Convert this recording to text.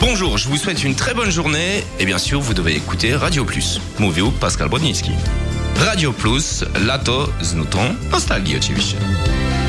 Bonjour, je vous souhaite une très bonne journée et bien sûr, vous devez écouter Radio Plus. Mówił Pascal Brodnicki. Radio Plus, lato z nutą nostalgii oczywiście.